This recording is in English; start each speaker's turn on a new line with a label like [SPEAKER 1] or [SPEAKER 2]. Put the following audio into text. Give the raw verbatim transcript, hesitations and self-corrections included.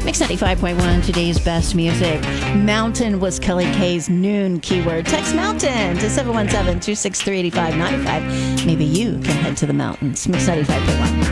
[SPEAKER 1] Mix ninety-five point one, today's best music. Mountain was Kelly K's noon keyword. Text Mountain to seven one seven, two six three, eight five nine five. Maybe you can head to the mountains. Mix ninety-five point one.